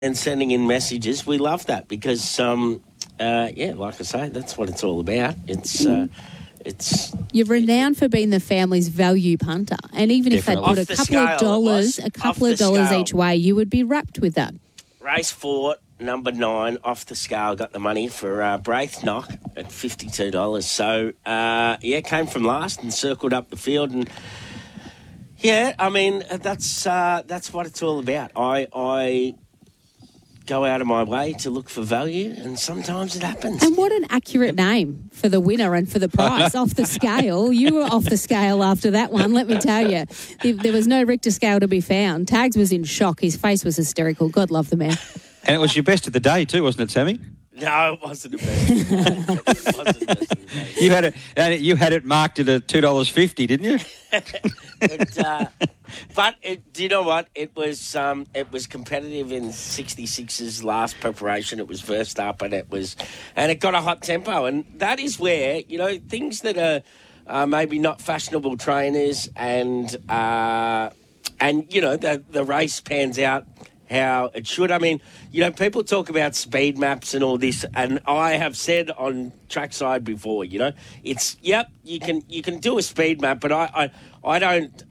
and sending in messages. We love that because, like I say, that's what it's all about. It's You're renowned for being the family's value punter, and even if they put a couple of dollars each way, you would be wrapped with that. Race 4, number 9, off the scale, got the money for Braithnock at $52. So, came from last and circled up the field. And, I mean, that's what it's all about. I go out of my way to look for value, and sometimes it happens. And what an accurate name for the winner and for the price. Off the scale. You were off the scale after that one, let me tell you. There was no Richter scale to be found. Tags was in shock. His face was hysterical. God love the man. And it was your best of the day too, wasn't it, Sammy? No, it wasn't the best. You had it marked at $2.50, didn't you? But do you know what? It was competitive in 66's last preparation. It was first up, and it got a hot tempo, and that is where things that are maybe not fashionable trainers, and the race pans out how it should. I mean, people talk about speed maps and all this, and I have said on trackside before, it's you can do a speed map, but I don't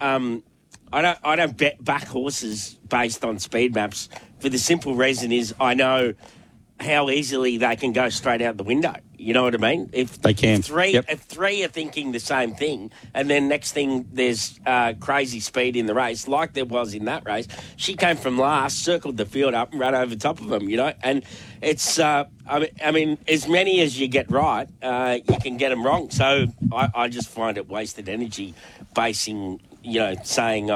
back horses based on speed maps for the simple reason is I know how easily they can go straight out the window. You know what I mean? If they can. If three are thinking the same thing, and then next thing there's crazy speed in the race, like there was in that race. She came from last, circled the field up, and ran over top of them. And it's I mean, as many as you get right, you can get them wrong. So I just find it wasted energy basing, saying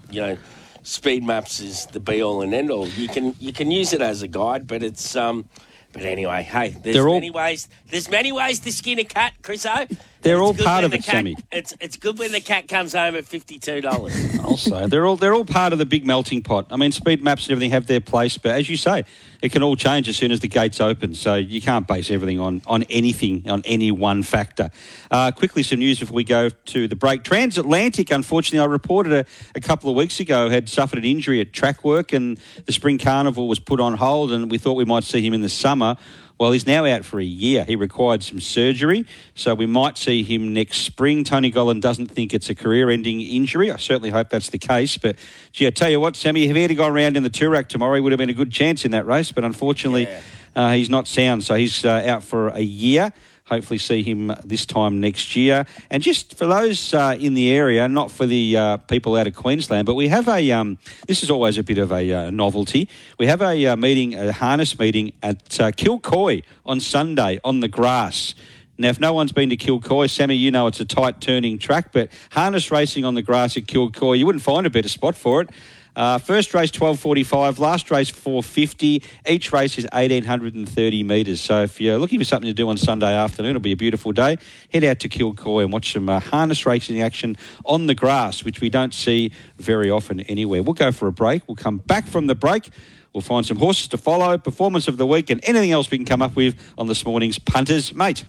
speed maps is the be all and end all. You can use it as a guide, but it's But anyway, hey, there's many ways to skin a cat, Chriso. They're all part of it, Sammy. It's good when the cat comes home at $52. Also, they're all part of the big melting pot. I mean, speed maps and everything have their place, but as you say, it can all change as soon as the gates open. So you can't base everything on anything, on any one factor. Quickly, some news before we go to the break. Transatlantic, unfortunately, I reported a couple of weeks ago, had suffered an injury at track work, and the Spring Carnival was put on hold, and we thought we might see him in the summer. Well, he's now out for a year. He required some surgery, so we might see him next spring. Tony Gollan doesn't think it's a career-ending injury. I certainly hope that's the case. But, gee, I tell you what, Sammy, if he had gone around in the Toorak tomorrow, he would have been a good chance in that race. But unfortunately, he's not sound, so he's out for a year. Hopefully see him this time next year. And just for those in the area, not for the people out of Queensland, but we have this is always a bit of a novelty. We have a meeting, a harness meeting at Kilcoy on Sunday on the grass. Now, if no one's been to Kilcoy, Sammy, you know it's a tight turning track, but harness racing on the grass at Kilcoy, you wouldn't find a better spot for it. First race 12:45, last race 4:50. Each race is 1,830 metres. So if you're looking for something to do on Sunday afternoon, it'll be a beautiful day. Head out to Kilcoy and watch some harness racing action on the grass, which we don't see very often anywhere. We'll go for a break. We'll come back from the break. We'll find some horses to follow, performance of the week, and anything else we can come up with on this morning's Punters Mate.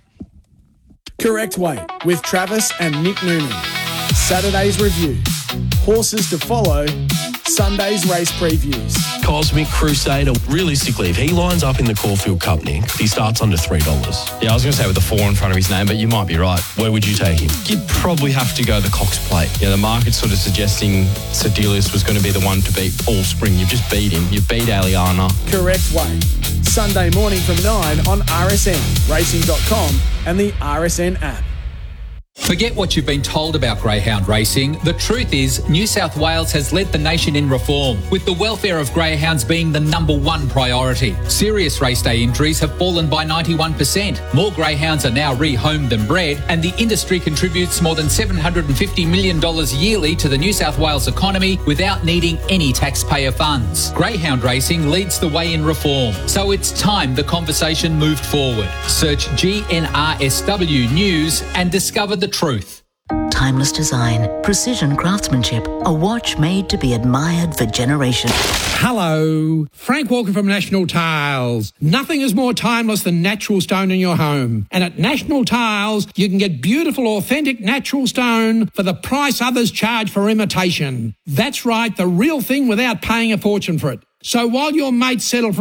Correct Way with Travis and Nick Noonan. Saturday's reviews, horses to follow, Sunday's race previews. Cosmic Crusader, realistically, if he lines up in the Caulfield Cup, Nick, he starts under $3. Yeah, I was going to say with a 4 in front of his name, but you might be right. Where would you take him? You'd probably have to go the Cox Plate. Yeah, the market's sort of suggesting Sedelius was going to be the one to beat all spring. You've just beat him. You've beat Aliana. Correct Way. Sunday morning from 9 on RSN, racing.com and the RSN app. Forget what you've been told about greyhound racing. The truth is, New South Wales has led the nation in reform, with the welfare of greyhounds being the number one priority. Serious race day injuries have fallen by 91%. More greyhounds are now rehomed than bred, and the industry contributes more than $750 million yearly to the New South Wales economy without needing any taxpayer funds. Greyhound racing leads the way in reform, so it's time the conversation moved forward. Search GNRSW News and discover the truth. Timeless design, precision craftsmanship, a watch made to be admired for generations. Hello, Frank Walker from National Tiles. Nothing is more timeless than natural stone in your home. And at National Tiles, you can get beautiful, authentic natural stone for the price others charge for imitation. That's right, the real thing without paying a fortune for it. So while your mates settle for